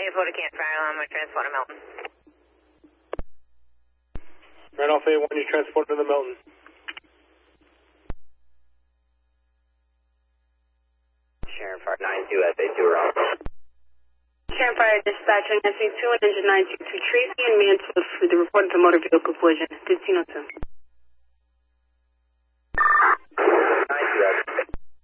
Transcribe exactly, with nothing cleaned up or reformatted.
four to Camp Fire Alarm, we're transporting Milton. Randolph A one, you transported to the Milton. Sharon Fire nine two, S A two around. Sharon Fire dispatch on S A two and engine nine two two Tracy and Mansfield for the report of the motor vehicle collision. fifteen oh two.